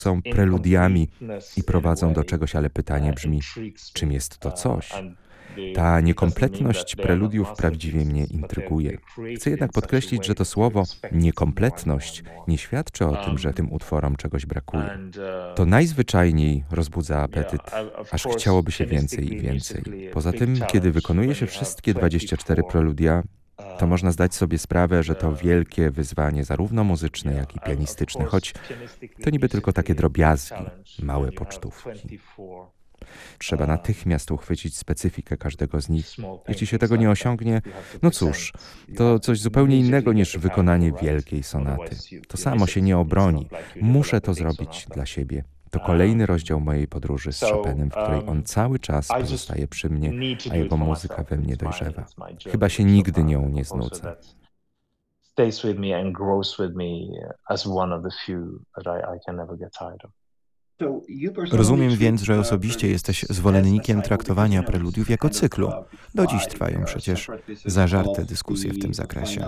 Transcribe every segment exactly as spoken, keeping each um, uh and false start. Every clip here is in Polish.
są preludiami i prowadzą do czegoś, ale pytanie brzmi, czym jest to coś? Ta niekompletność preludiów prawdziwie mnie intryguje. Chcę jednak podkreślić, że to słowo niekompletność nie świadczy o tym, że tym utworom czegoś brakuje. To najzwyczajniej rozbudza apetyt, aż chciałoby się więcej i więcej. Poza tym, kiedy wykonuje się wszystkie dwadzieścia cztery preludia, to można zdać sobie sprawę, że to wielkie wyzwanie zarówno muzyczne, jak i pianistyczne, choć to niby tylko takie drobiazgi, małe pocztówki. Trzeba natychmiast uchwycić specyfikę każdego z nich. Jeśli się tego nie osiągnie, no cóż, to coś zupełnie innego niż wykonanie wielkiej sonaty. To samo się nie obroni. Muszę to zrobić dla siebie. To kolejny rozdział mojej podróży z Chopinem, w której on cały czas pozostaje przy mnie, a jego muzyka we mnie dojrzewa. Chyba się nigdy nią nie znudzę. Stays with me and grows with me as one of the few that I, I can never get tired of. Rozumiem więc, że osobiście jesteś zwolennikiem traktowania preludiów jako cyklu. Do dziś trwają przecież zażarte dyskusje w tym zakresie.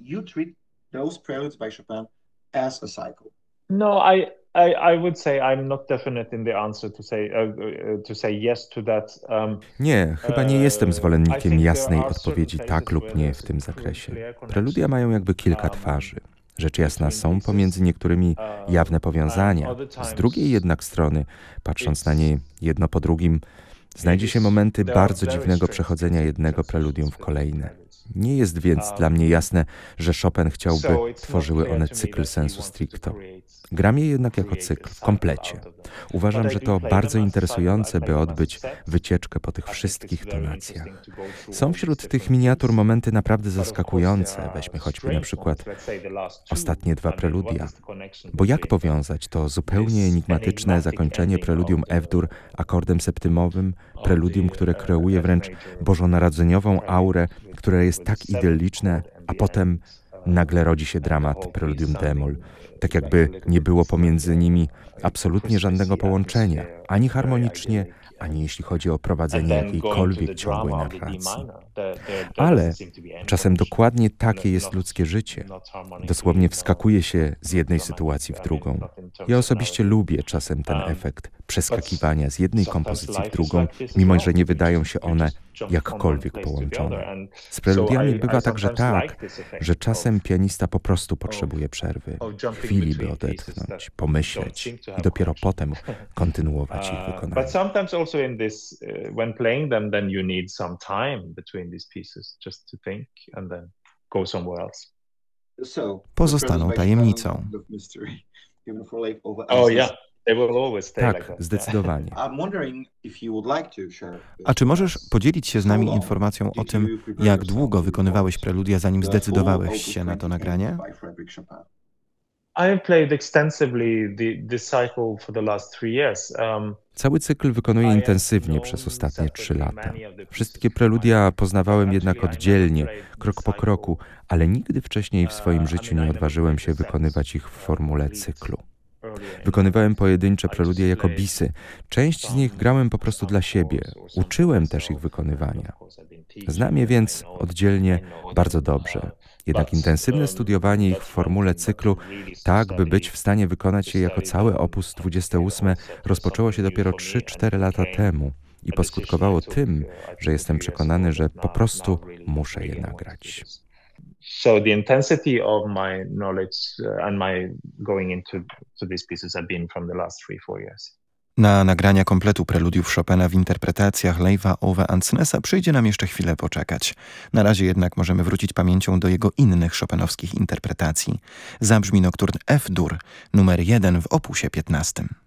No, I, I, I would say I'm not definite in the answer to say, uh, to say yes to that. Um, Nie, chyba nie jestem zwolennikiem jasnej odpowiedzi tak lub nie w tym zakresie. Preludia mają jakby kilka twarzy. Rzecz jasna, są pomiędzy niektórymi jawne powiązania. Z drugiej jednak strony, patrząc na nie jedno po drugim, znajdzie się momenty bardzo dziwnego przechodzenia jednego preludium w kolejne. Nie jest więc dla mnie jasne, że Chopin chciałby, tworzyły one cykl sensu stricto. Gram je jednak jako cykl, w komplecie. Uważam, że to bardzo interesujące, by odbyć wycieczkę po tych wszystkich tonacjach. Są wśród tych miniatur momenty naprawdę zaskakujące. Weźmy choćby na przykład ostatnie dwa preludia. Bo jak powiązać to zupełnie enigmatyczne zakończenie preludium F-dur akordem septymowym, preludium, które kreuje wręcz bożonarodzeniową aurę, które jest tak idylliczne, a potem nagle rodzi się dramat preludium d-moll. Tak jakby nie było pomiędzy nimi absolutnie żadnego połączenia, ani harmonicznie, ani jeśli chodzi o prowadzenie jakiejkolwiek ciągłej narracji. Ale czasem dokładnie takie jest ludzkie życie. Dosłownie wskakuje się z jednej sytuacji w drugą. Ja osobiście lubię czasem ten efekt przeskakiwania z jednej kompozycji w drugą, mimo że nie wydają się one jakkolwiek połączone. Z preludiami bywa także tak, że czasem pianista po prostu potrzebuje przerwy, chwili, by odetchnąć, pomyśleć i dopiero potem kontynuować ich wykonanie. In this, uh, when playing them, then you need some time between these pieces just to think and then go somewhere else. Pozostaną tajemnicą. Oh yeah, they will always stay Tak, like that. zdecydowanie. A czy możesz podzielić się z nami informacją o tym, jak długo wykonywałeś preludia, zanim zdecydowałeś się na to nagranie? I have played extensively the, the cycle for the last three years. Um, Cały cykl wykonuję intensywnie przez ostatnie trzy lata. Wszystkie preludia poznawałem jednak oddzielnie, krok po kroku, ale nigdy wcześniej w swoim życiu nie odważyłem się wykonywać ich w formule cyklu. Wykonywałem pojedyncze preludia jako bisy. Część z nich grałem po prostu dla siebie. Uczyłem też ich wykonywania. Znam je więc oddzielnie bardzo dobrze. Jednak intensywne studiowanie ich w formule cyklu, tak by być w stanie wykonać je jako całe opus dwadzieścia osiem, rozpoczęło się dopiero trzy cztery lata temu i poskutkowało tym, że jestem przekonany, że po prostu muszę je nagrać. So the intensity of my knowledge and my going into to these pieces have been from the last three, four years. Na nagrania kompletu preludiów Chopina w interpretacjach Leiva Ove Andsnesa przyjdzie nam jeszcze chwilę poczekać. Na razie jednak możemy wrócić pamięcią do jego innych chopinowskich interpretacji. Zabrzmi nokturn F-dur, numer jeden w opusie piętnastym.